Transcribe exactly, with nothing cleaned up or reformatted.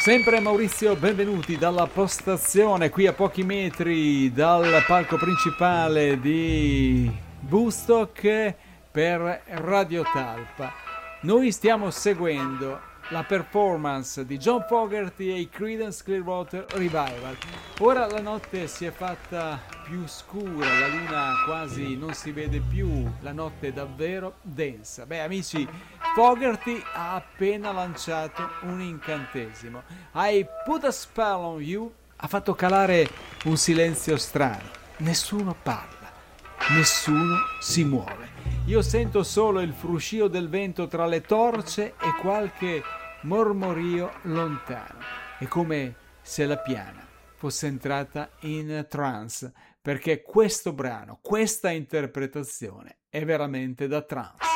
Sempre Maurizio, benvenuti dalla postazione qui a pochi metri dal palco principale di Woodstock per Radio Talpa. Noi stiamo seguendo la performance di John Fogerty e i Creedence Clearwater Revival. Ora la notte si è fatta più scura, la luna quasi non si vede più, la notte è davvero densa. Beh amici, Fogerty ha appena lanciato un incantesimo. I put a spell on you ha fatto calare un silenzio strano. Nessuno parla, nessuno si muove. Io sento solo il fruscio del vento tra le torce e qualche mormorio lontano. È come se la piana fosse entrata in trance, perché questo brano, questa interpretazione è veramente da trance.